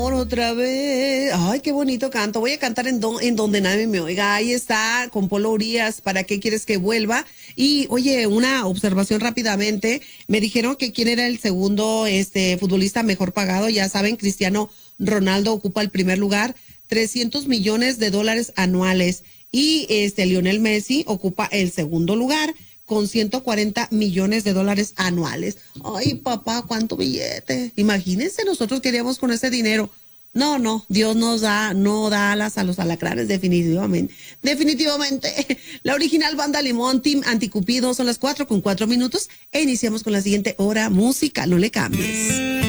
amor otra vez. Ay, qué bonito canto. Voy a cantar en donde nadie me oiga. Ahí está, con Polo Urías, ¿para qué quieres que vuelva? Y, oye, una observación rápidamente. Me dijeron que quién era el segundo, futbolista mejor pagado. Ya saben, Cristiano Ronaldo ocupa el primer lugar, $300 millones anuales. Y, Lionel Messi ocupa el segundo lugar, con $140 millones anuales. Ay, papá, cuánto billete. Imagínense, nosotros queríamos con ese dinero. No, no, Dios nos da, no da alas a los alacranes, definitivamente. Definitivamente. La original Banda Limón, Team Anticupido, son las 4:04 e iniciamos con la siguiente hora musical. No le cambies.